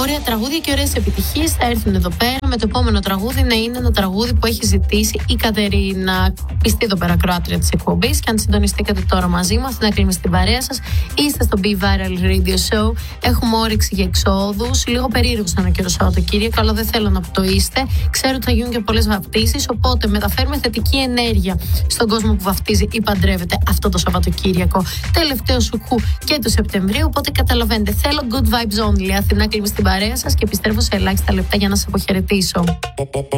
Ωραία τραγούδια και ωραίες επιτυχίες θα έρθουν εδώ πέρα. Με το επόμενο τραγούδι να είναι ένα τραγούδι που έχει ζητήσει η Κατερίνα. Πιστή εδώ πέρα ακροάτρια της εκπομπής. Και αν συντονιστήκατε τώρα μαζί μας, να κλείνουμε στην παρέα σας. Είστε στο Be Viral Radio Show. Έχουμε όρεξη για εξόδους. Λίγο περίεργο σαν καιρό Σαββατοκύριακο, αλλά δεν θέλω να το είστε. Ξέρω ότι θα γίνουν και πολλές βαφτίσεις. Οπότε μεταφέρουμε θετική ενέργεια στον κόσμο που βαφτίζει ή παντρεύεται αυτό το Σαββατοκύριακο. Τελευταίο σουκού και του Σεπτεμβρίου. Οπότε καταλαβαίνετε, θέλω good vibes only. Αθηνά, κλείνουμε στην παρέα σας και επιστρέφω σε ελάχιστα λεπτά για να σας αποχαιρετήσω.